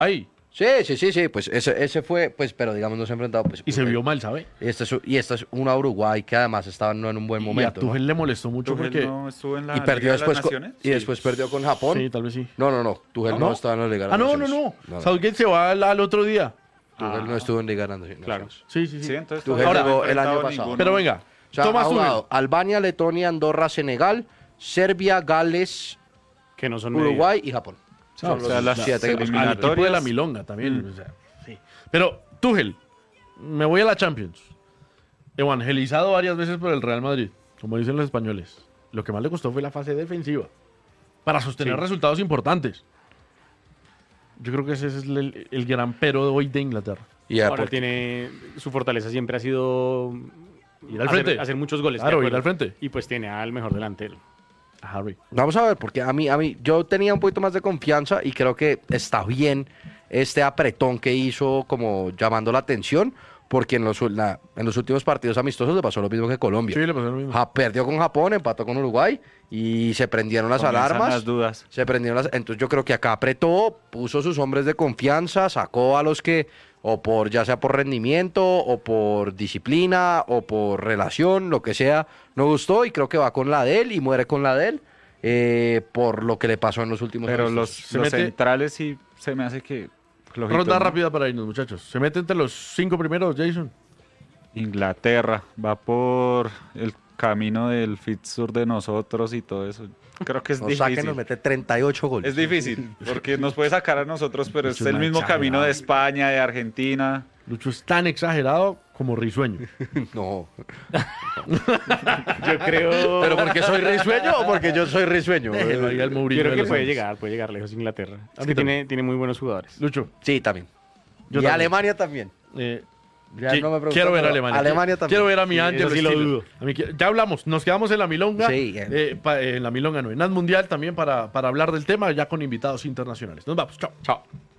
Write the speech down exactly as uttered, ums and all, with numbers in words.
Ahí. Sí, sí, sí, sí, pues ese, ese fue, pues, pero digamos no se ha enfrentado, pues. Y se vio mal, ¿sabe? Y esta es, y esta es una Uruguay que además estaba no en un buen Y a momento, ¿no? Tuchel le molestó mucho Tuchel porque... no estuvo en la Y perdió Liga de las después con, Naciones. y después perdió con Japón. Sí, tal vez sí. No, no, no, Tuchel no, ¿No? estaba en la Liga de Ah, las no, no, Naciones. no. Southgate se va al, al otro día. Tuchel no estuvo en Liga de las Naciones. Claro. Sí, sí, sí. Sí, entonces Tuchel todavía no llegó ha el año enfrentado pasado. ninguno. Pero venga, O sea, Thomas ha Tuchel. jugado Albania, Letonia, Andorra, Senegal, Serbia, Gales, Que no son Uruguay y Japón. Son o los sea, las siete que hemos Al eliminatorias. equipo de la Milonga también. O sea, sí. Pero, Tuchel, me voy a la Champions. Evangelizado varias veces por el Real Madrid, como dicen los españoles. Lo que más le costó fue la fase defensiva. Para sostener Sí. resultados importantes. Yo creo que ese es el, el gran pero de hoy de Inglaterra. Y ya, Ahora porque- tiene... Su fortaleza siempre ha sido... Ir al hacer, frente. hacer muchos goles. de Claro, ir acuerdo. al frente. Y pues tiene al mejor delantero. A Harry. Vamos a ver, porque a mí, a mí, yo tenía un poquito más de confianza y creo que está bien este apretón que hizo como llamando la atención, porque en los, la- en los últimos partidos amistosos le pasó lo mismo que Colombia. Sí, le pasó lo mismo. Ja- perdió con Japón, empató con Uruguay y se prendieron las Comienzan alarmas. las dudas. Se prendieron las... Entonces yo creo que acá apretó, puso sus hombres de confianza, sacó a los que, o por ya sea por rendimiento, o por disciplina, o por relación, lo que sea, no gustó y creo que va con la de él y muere con la de él eh, por lo que le pasó en los últimos Pero los, amistosos. Se los mete- centrales sí se me hace que... flojitos, Ronda ¿no? rápida para irnos, muchachos. Se mete entre los cinco primeros, Jason. Inglaterra va por el camino del Fitzur de nosotros y todo eso. Creo que es Nos saca y difícil. nos mete treinta y ocho goles. Es difícil, porque nos puede sacar a nosotros, pero es Lucho es el una mismo camino de exagerada. España, de Argentina. Lucho es tan exagerado como risueño. No. Yo creo... ¿Pero porque soy risueño o porque yo soy risueño? Déjelo ahí al Yo Mourinho creo de que los puede Santos. llegar, puede llegar lejos Inglaterra. A Es mí que tiene, tiene muy buenos jugadores. Lucho, Sí, también. Yo y también. Alemania también. eh, Ya qui- no me pregunto, quiero ver a pero Alemania. Alemania Qui- también. Quiero ver a mi Sí, Ángel eso sí lo Steele. dudo. A mí qui- ya hablamos, nos quedamos en la Milonga. Sí, eh. eh, pa- en la Milonga no, en el Mundial también para, para hablar del tema, ya con invitados internacionales. Nos vamos, chao. Chao.